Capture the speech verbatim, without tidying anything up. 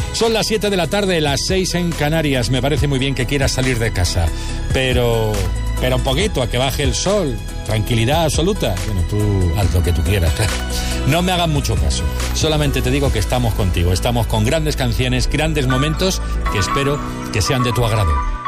Son las siete de la tarde, las seis en Canarias. Me parece muy bien que quieras salir de casa, pero... Pero un poquito, a que baje el sol. Tranquilidad absoluta. Bueno, tú haz lo que tú quieras, claro. No me hagas mucho caso. Solamente te digo que estamos contigo. Estamos con grandes canciones, grandes momentos que espero que sean de tu agrado.